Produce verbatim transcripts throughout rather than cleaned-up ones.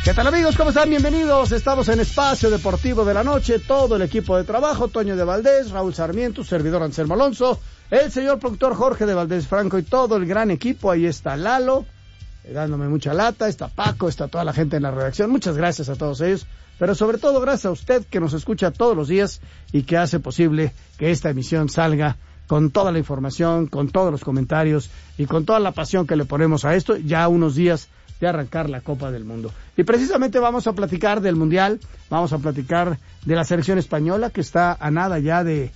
¿Qué tal, amigos? ¿Cómo están? Bienvenidos. Estamos en Espacio Deportivo de la Noche. Todo el equipo de trabajo, Toño de Valdés, Raúl Sarmiento, servidor Anselmo Alonso, el señor productor Jorge de Valdés Franco y todo el gran equipo. Ahí está Lalo, eh, dándome mucha lata. Está Paco, está toda la gente en la redacción. Muchas gracias a todos ellos. Pero sobre todo gracias a usted que nos escucha todos los días y que hace posible que esta emisión salga con toda la información, con todos los comentarios y con toda la pasión que le ponemos a esto. Ya unos días de arrancar la Copa del Mundo. Y precisamente vamos a platicar del Mundial, vamos a platicar de la selección española que está a nada ya de,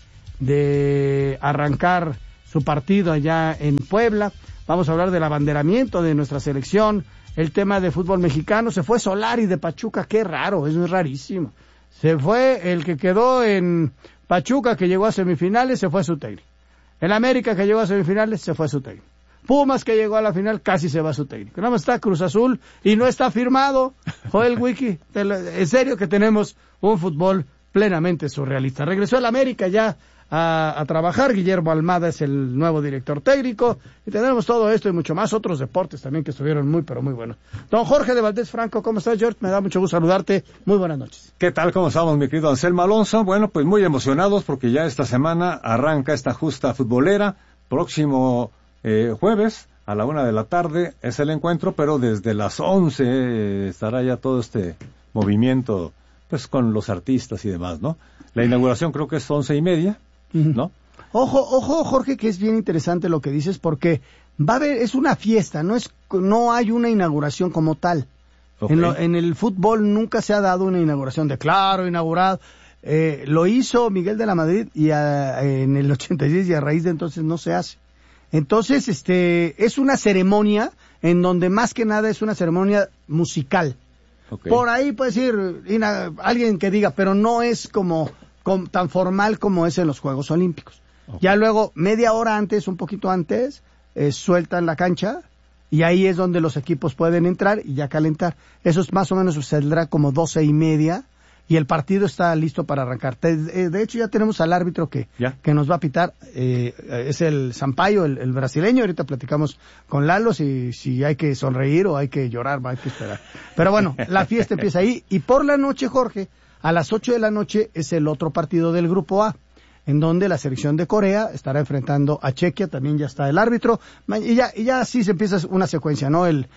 de arrancar su partido allá en Puebla. Vamos a hablar del abanderamiento de nuestra selección, el tema de fútbol mexicano. Se fue Solari de Pachuca, qué raro, eso es rarísimo. Se fue el que quedó en Pachuca, que llegó a semifinales, se fue su técnico. El América, que llegó a semifinales, se fue su técnico. Pumas, que llegó a la final, casi se va su técnico. Nada más está Cruz Azul y no está firmado. Joel Wiki, en serio que tenemos un fútbol plenamente surrealista. Regresó el América ya a, a trabajar. Guillermo Almada es el nuevo director técnico. Y tendremos todo esto y mucho más. Otros deportes también que estuvieron muy, pero muy buenos. Don Jorge de Valdés Franco, ¿cómo estás, George? Me da mucho gusto saludarte. Muy buenas noches. ¿Qué tal? ¿Cómo estamos, mi querido Anselmo Alonso? Bueno, pues muy emocionados porque ya esta semana arranca esta justa futbolera. Próximo Eh, jueves a la una de la tarde es el encuentro, pero desde las once eh, estará ya todo este movimiento, pues con los artistas y demás, ¿no? La inauguración creo que es once y media, ¿no? Ojo, ojo, Jorge, que es bien interesante lo que dices, porque va a haber, es una fiesta, no es, no hay una inauguración como tal. Okay. En, lo, en el fútbol nunca se ha dado una inauguración de claro, inaugurado. Eh, lo hizo Miguel de la Madrid y a, en el ochenta y seis y a raíz de entonces no se hace. Entonces, este, es una ceremonia en donde más que nada es una ceremonia musical. Okay. Por ahí puede decir ina, alguien que diga, pero no es como, como tan formal como es en los Juegos Olímpicos. Okay. Ya luego, media hora antes, un poquito antes, eh, sueltan la cancha y ahí es donde los equipos pueden entrar y ya calentar. Eso es más o menos, saldrá como doce y media. Y el partido está listo para arrancar. De hecho, ya tenemos al árbitro que, que nos va a pitar. Eh, es el Sampaio, el, el brasileño. Ahorita platicamos con Lalo si, si hay que sonreír o hay que llorar, hay que esperar. Pero bueno, la fiesta empieza ahí. Y por la noche, Jorge, a las ocho de la noche es el otro partido del Grupo A, en donde la selección de Corea estará enfrentando a Chequia. También ya está el árbitro. Y ya, y ya así se empieza una secuencia, ¿no? El,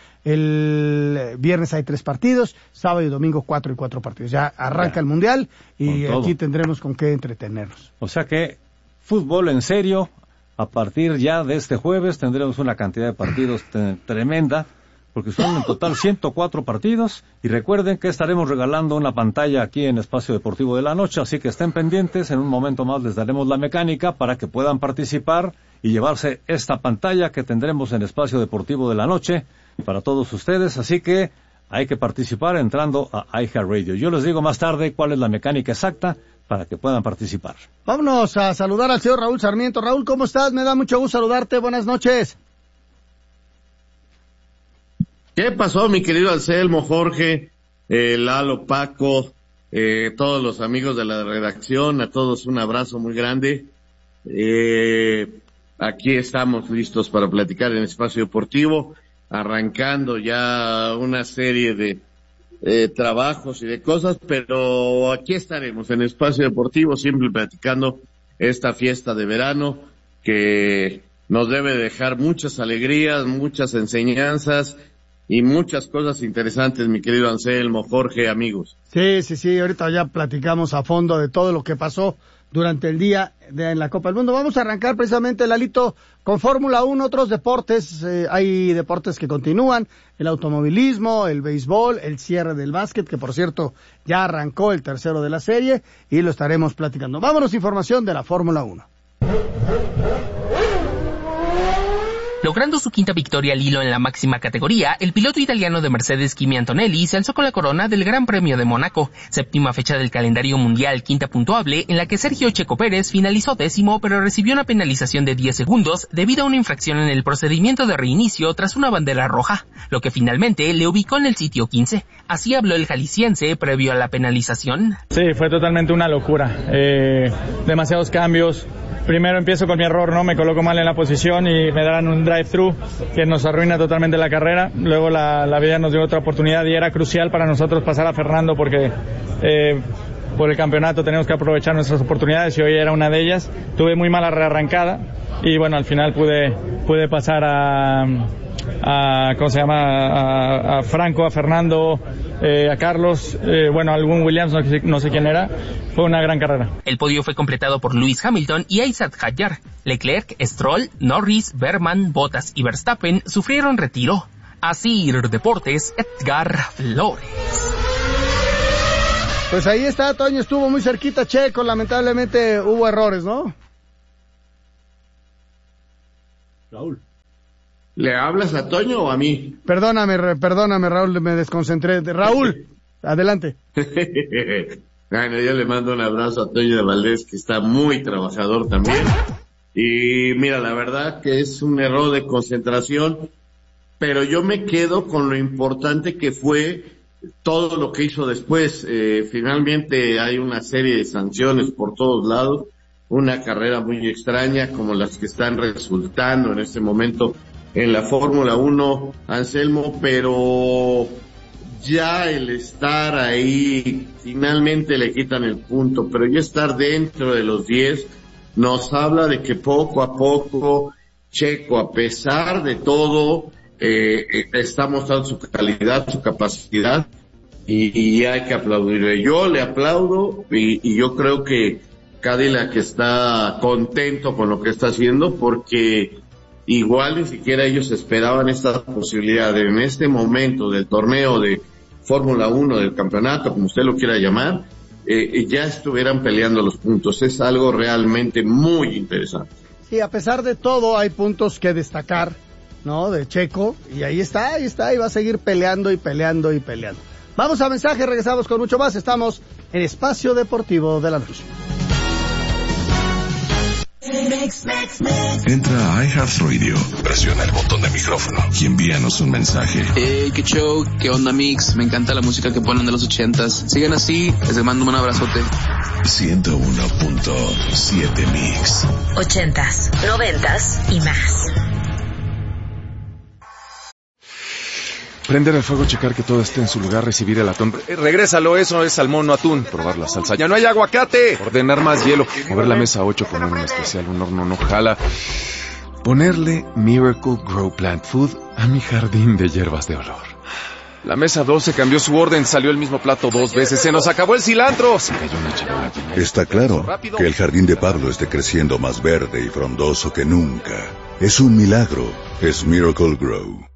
el viernes hay tres partidos, sábado y domingo cuatro y cuatro partidos. Ya arranca ya el Mundial y aquí tendremos con qué entretenernos. O sea que fútbol en serio, a partir ya de este jueves tendremos una cantidad de partidos t- tremenda, porque son en total ciento cuatro partidos, y recuerden que estaremos regalando una pantalla aquí en Espacio Deportivo de la Noche, así que estén pendientes, en un momento más les daremos la mecánica para que puedan participar y llevarse esta pantalla que tendremos en Espacio Deportivo de la Noche para todos ustedes, así que hay que participar entrando a iHeartRadio. Yo les digo más tarde cuál es la mecánica exacta para que puedan participar. Vámonos a saludar al señor Raúl Sarmiento. Raúl, ¿cómo estás? Me da mucho gusto saludarte, buenas noches. ¿Qué pasó, mi querido Anselmo, Jorge, eh, Lalo, Paco, eh, todos los amigos de la redacción, a todos un abrazo muy grande? Eh, aquí estamos listos para platicar en Espacio Deportivo, arrancando ya una serie de eh, trabajos y de cosas, pero aquí estaremos en Espacio Deportivo, siempre platicando esta fiesta de verano que nos debe dejar muchas alegrías, muchas enseñanzas y muchas cosas interesantes, mi querido Anselmo, Jorge, amigos. Sí, sí, sí, ahorita ya platicamos a fondo de todo lo que pasó durante el día de, en la Copa del Mundo. Vamos a arrancar precisamente, Lalito, con Fórmula uno, otros deportes. Eh, hay deportes que continúan, el automovilismo, el béisbol, el cierre del básquet, que por cierto ya arrancó el tercero de la serie y lo estaremos platicando. Vámonos, información de la Fórmula uno. Logrando su quinta victoria al hilo en la máxima categoría, el piloto italiano de Mercedes Kimi Antonelli se alzó con la corona del Gran Premio de Mónaco, séptima fecha del calendario mundial, quinta puntuable, en la que Sergio Checo Pérez finalizó décimo, pero recibió una penalización de diez segundos debido a una infracción en el procedimiento de reinicio tras una bandera roja, lo que finalmente le ubicó en el sitio quince. Así habló el jalisciense previo a la penalización. Sí, fue totalmente una locura, eh, demasiados cambios. Primero empiezo con mi error, ¿no? Me coloco mal en la posición y me dan un drive-thru que nos arruina totalmente la carrera. Luego la, la vida nos dio otra oportunidad y era crucial para nosotros pasar a Fernando porque eh, por el campeonato tenemos que aprovechar nuestras oportunidades y hoy era una de ellas. Tuve muy mala rearrancada y bueno, al final pude, pude pasar a, a ¿cómo se llama? A, a Franco, a Fernando, eh, a Carlos, eh, bueno, algún Williams, no sé, no sé quién era. Fue una gran carrera. El podio fue completado por Lewis Hamilton y Isaac Hadjar. Leclerc, Stroll, Norris, Berman, Bottas y Verstappen sufrieron retiro. Así Deportes, Edgar Flores. Pues ahí está, Toño, estuvo muy cerquita Checo, lamentablemente hubo errores, ¿no? Raúl. ¿Le hablas a Toño o a mí? Perdóname, re, perdóname, Raúl, me desconcentré. Raúl, adelante. Bueno, yo le mando un abrazo a Toño de Valdés, que está muy trabajador también. Y mira, la verdad que es un error de concentración, pero yo me quedo con lo importante que fue todo lo que hizo después. Eh, finalmente hay una serie de sanciones por todos lados, una carrera muy extraña como las que están resultando en este momento en la Fórmula uno, Anselmo, pero ya el estar ahí, finalmente le quitan el punto, pero ya estar dentro de los diez nos habla de que poco a poco Checo, a pesar de todo, eh, está mostrando su calidad, su capacidad, y, y hay que aplaudirle. Yo le aplaudo y, y yo creo que Cadillac está contento con lo que está haciendo, porque igual ni siquiera ellos esperaban esta posibilidad de, en este momento del torneo de Fórmula uno, del campeonato, como usted lo quiera llamar, eh, ya estuvieran peleando los puntos. Es algo realmente muy interesante. Sí, a pesar de todo hay puntos que destacar, ¿no? De Checo, y ahí está, ahí está, y va a seguir peleando y peleando y peleando. Vamos a mensaje, regresamos con mucho más. Estamos en Espacio Deportivo de la Noche. Entra a iHeartRadio, presiona el botón de micrófono y envíanos un mensaje. Hey, qué show, qué onda Mix, me encanta la música que ponen de los ochentas. Sigan así, les mando un abrazote. ciento uno punto siete Mix. Ochentas, noventas y más. Prender el fuego, checar que todo esté en su lugar, recibir el atún. Eh, regrésalo, eso es salmón, no atún. Probar la salsa. ¡Ya no hay aguacate! Ordenar más hielo. Mover la mesa ocho, poner un especial, un horno no jala. Ponerle Miracle Grow Plant Food a mi jardín de hierbas de olor. La mesa doce cambió su orden, salió el mismo plato dos veces. ¡Se nos acabó el cilantro! Se cayó una charola. Está claro que el jardín de Pablo esté creciendo más verde y frondoso que nunca. Es un milagro. Es Miracle Grow.